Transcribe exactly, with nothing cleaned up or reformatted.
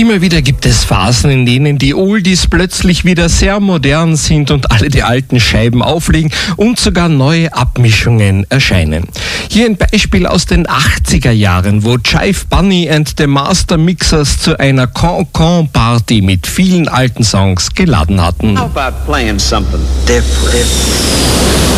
Immer wieder gibt es Phasen, in denen die Oldies plötzlich wieder sehr modern sind und alle die alten Scheiben auflegen und sogar neue Abmischungen erscheinen. Hier ein Beispiel aus den achtziger Jahren, wo Jive Bunny and the Master Mixers zu einer Con-Con-Party mit vielen alten Songs geladen hatten. How about playing something different?